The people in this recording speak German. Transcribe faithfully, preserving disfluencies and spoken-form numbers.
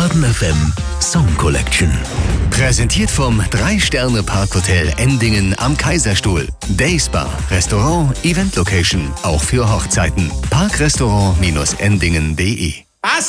Baden F M Song Collection. Präsentiert vom drei Sterne Parkhotel Endingen am Kaiserstuhl. Dayspa, Restaurant, Event Location, auch für Hochzeiten. parkrestaurant Endingen punkt de